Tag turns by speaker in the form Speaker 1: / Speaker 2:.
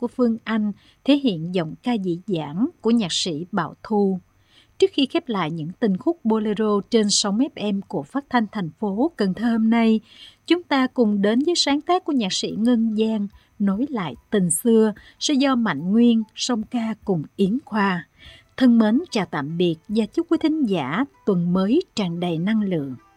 Speaker 1: của Phương Anh thể hiện giọng ca dĩ dãn của nhạc sĩ Bảo Thu. Trước khi khép lại những tình khúc bolero trên sóng FM của Phát thanh thành phố Cần Thơ hôm nay, chúng ta cùng đến với sáng tác của nhạc sĩ Ngân Giang Nối lại tình xưa sẽ do Mạnh Nguyên song ca cùng Yến Khoa. Thân mến chào tạm biệt và chúc quý thính giả tuần mới tràn đầy năng lượng.